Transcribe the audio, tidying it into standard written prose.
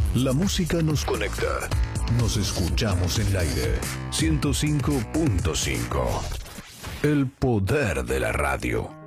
La música nos conecta. Nos escuchamos en el aire. 105.5. El poder de la radio.